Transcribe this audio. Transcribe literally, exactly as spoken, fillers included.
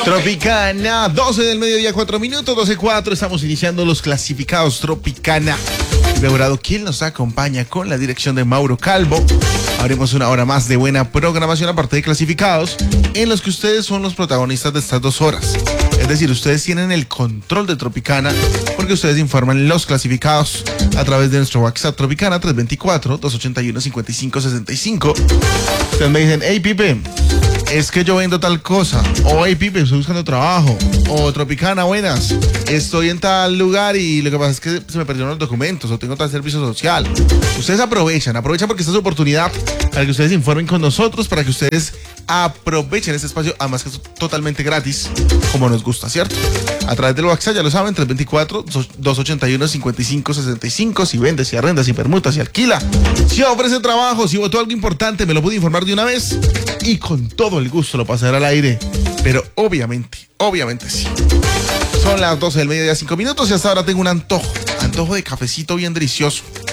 Tropicana, doce del mediodía, cuatro minutos, doce cuatro. Estamos iniciando los clasificados Tropicana. Logrado, ¿quién nos acompaña con la dirección de Mauro Calvo? Haremos una hora más de buena programación aparte de clasificados, en los que ustedes son los protagonistas de estas dos horas. Es decir, ustedes tienen el control de Tropicana porque ustedes informan los clasificados a través de nuestro WhatsApp Tropicana tres dos cuatro, dos ocho uno, cinco cinco seis cinco. Ustedes me dicen, hey Pipe, es que yo vendo tal cosa, o hey Pipe, estoy buscando trabajo, o Tropicana, buenas, estoy en tal lugar y lo que pasa es que se me perdieron los documentos, o tengo tal servicio social. Ustedes aprovechan, aprovechan porque esta es su oportunidad para que ustedes informen con nosotros, para que ustedes aprovechen este espacio, además que es totalmente gratis, como nos gusta, ¿cierto? A través del WhatsApp, ya lo saben, tres dos cuatro, dos ocho uno, cinco cinco seis cinco. Si vende, si arrenda, si permuta, si alquila, si ofrece trabajo, si votó algo importante, me lo puede informar de una vez y con todo el gusto lo pasará al aire. Pero obviamente, obviamente sí. Son las doce del mediodía, cinco minutos, y hasta ahora tengo un antojo, antojo de cafecito bien delicioso.